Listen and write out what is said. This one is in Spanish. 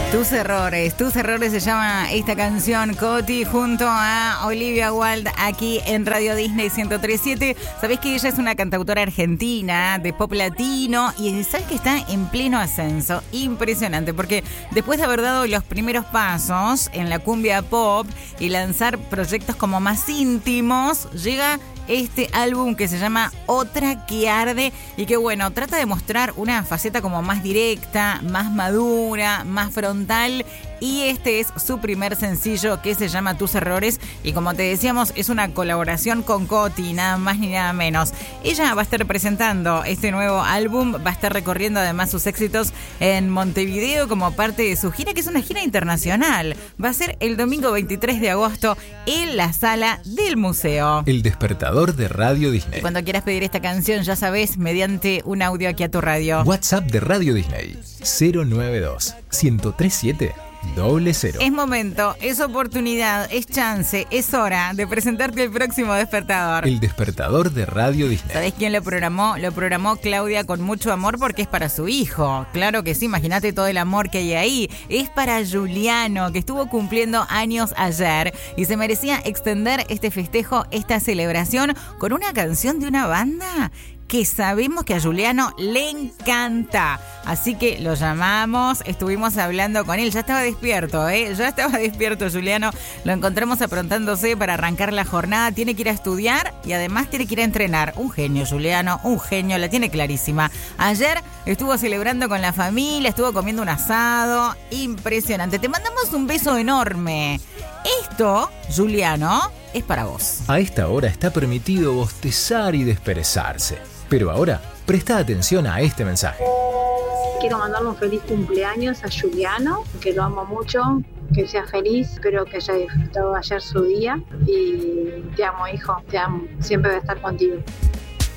Tus errores se llama esta canción, Coti, junto a Olivia Wilde, aquí en Radio Disney 103.7. Sabés que ella es una cantautora argentina de pop latino y sabés que está en pleno ascenso. Impresionante, porque después de haber dado los primeros pasos en la cumbia pop y lanzar proyectos como más íntimos, llega este álbum que se llama Otra que Arde y que bueno, trata de mostrar una faceta como más directa, más madura, más frontal, y este es su primer sencillo que se llama Tus Errores y como te decíamos es una colaboración con Coti, nada más ni nada menos. Ella va a estar presentando este nuevo álbum, va a estar recorriendo además sus éxitos en Montevideo como parte de su gira, que es una gira internacional. Va a ser el domingo 23 de agosto en la sala del museo. El despertador de Radio Disney. Y cuando quieras pedir esta canción, ya sabes, mediante un audio aquí a tu radio. WhatsApp de Radio Disney 092 1037 00. Es momento, es oportunidad, es chance, es hora de presentarte el próximo despertador. El despertador de Radio Disney. ¿Sabés quién lo programó? Lo programó Claudia con mucho amor porque es para su hijo. Claro que sí, imagínate todo el amor que hay ahí. Es para Juliano, que estuvo cumpliendo años ayer y se merecía extender este festejo, esta celebración con una canción de una banda que sabemos que a Juliano le encanta. Así que lo llamamos, estuvimos hablando con él, ya estaba despierto, ya estaba despierto Juliano. Lo encontramos aprontándose para arrancar la jornada, tiene que ir a estudiar y además tiene que ir a entrenar. Un genio Juliano, un genio, la tiene clarísima. Ayer estuvo celebrando con la familia, estuvo comiendo un asado, impresionante. Te mandamos un beso enorme. Esto, Juliano, es para vos. A esta hora está permitido bostezar y desperezarse. Pero ahora, presta atención a este mensaje. Quiero mandarle un feliz cumpleaños a Juliano, que lo amo mucho, que sea feliz, espero que haya disfrutado ayer su día y te amo, hijo, te amo, siempre voy a estar contigo.